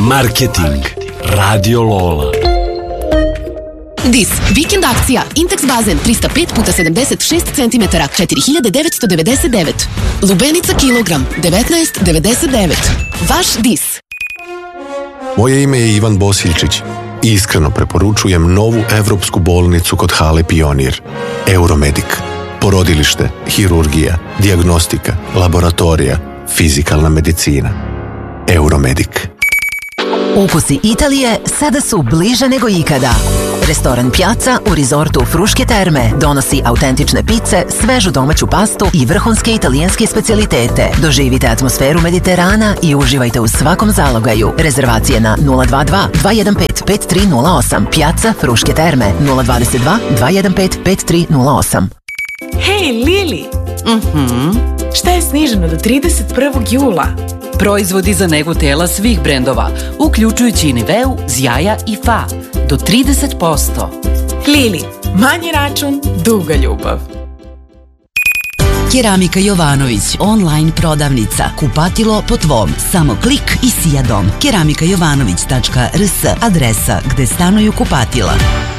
Marketing. Radio Lola. DIS. Vikend akcija. Intex bazen 305 x 76 cm 4999. Lubenica kilogram 19,99. Vaš DIS. Moje ime je Ivan Bosiljčić i iskreno preporučujem novu evropsku bolnicu kod Hale Pionir. Euromedik. Porodilište, hirurgija, dijagnostika, laboratorija, fizikalna medicina. Euromedik. Ukusi Italije sada su bliže nego ikada. Restoran Piazza u rizortu Fruške terme donosi autentične pice, svežu domaću pastu i vrhunske italijanske specijalitete. Doživite atmosferu Mediterana i uživajte u svakom zalogaju. Rezervacije na 022 215 5308. Piazza Fruške terme 022 215 5308. Hej, Lili! Šta je sniženo do 31. jula? Proizvodi za negu tela svih brendova, uključujući i Niveu, Zjaja i Fa. Do 30%. Lili, manji račun, duga ljubav. Keramika Jovanović, online prodavnica. Kupatilo po tvom. Samo klik i sija dom. keramikajovanović.rs, adresa gde stanuju kupatila.